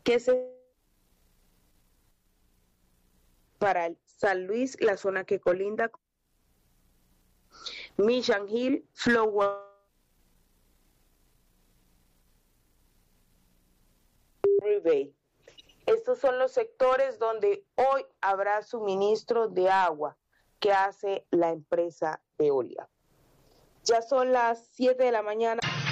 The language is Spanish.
que se para el San Luis, la zona que colinda con Mission Hill, Flower Bay. Estos son los sectores donde hoy habrá suministro de agua que hace la empresa Veolia. Ya son las 7 de la mañana.